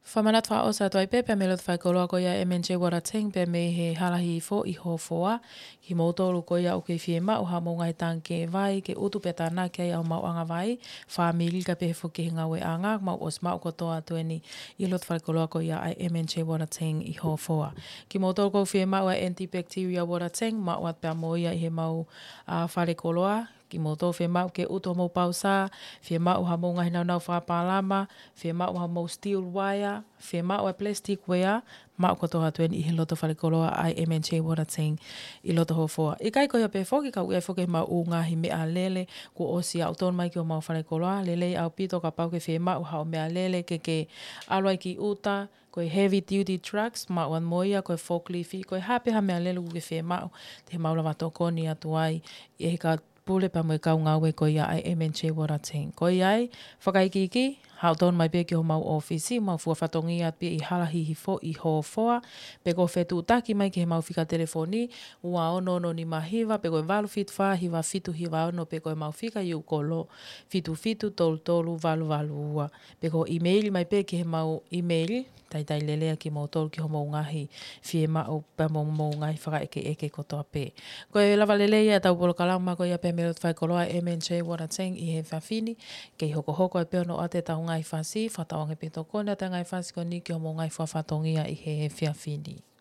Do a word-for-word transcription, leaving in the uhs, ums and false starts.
Whamanat wha osa toi pe pe me lot whai koloa ko ia M N J Warateng pe me he halahi fo i ho foa. Ki mautolu ko ia o ke fie ma o ha mo ngai tang ke vai ke utu pe tāna ke au mau anga vai. Whamili ka pe he fuki hinga we anga mau os mau kotoa tueni i lot whai koloa ko ia ai M N J Warateng i ho foa. Ki mautolu ko fie ma o antibacteria Warateng ma o at pia mo ia i he mau uh, whare koloa. Ki moto whi mau ke uto mo pausa, whi mau ha mo ngahi nau nau whapalama, whi mau ha mo steel wire, whi mau a plastic wire, mau kotoha tuen i he loto whare koloa ai M N J Warateng i loto ho foa. I kai koia pe whoki ka ui whoki mau u ngahi mea lele, ko osi au ton mai ki o mau whare koloa, lele au pito ka pau ke whi mau ha o mea lele ke ke alwai ki uta, koe heavy duty trucks, mau an moia, koe forklift, koe hape ha mea lele uke whi mau, te maula watokoni atu ai, i he ka pule pa mo kau ngā we ko ia ai M N J Warateng. Ko ia ai, whakaikiki, hao ton mai pe ki ho mau ofisi, mau fua whatongi at pe i halahi hi fo i ho foa, pe ko whetu taki mai ki he mau whika telefoni, ua ono ono ni mahiwa, pe koe walu fit wha, hiwa fitu hiwa ono, pe koe mau whika i ukolo, fitu fitu, tolu tolu, walu walu ua. Pe ko email mai pe ki he mau email, tai tai lelea ki mau tolu ki ho mau ngahi, fie mau pa mau mau ngahi whaka eke eke kotoa pe. Koe lava lelea tau polo kalama ko ia pe me lot whai koloa M N J Warateng i he whawhini, kei hoko hoko e peono ate tau ngai whasi, whatawange pe tokone ate ngai whasi ko ni ki ho mau ngai whawhatongia i he whawhini.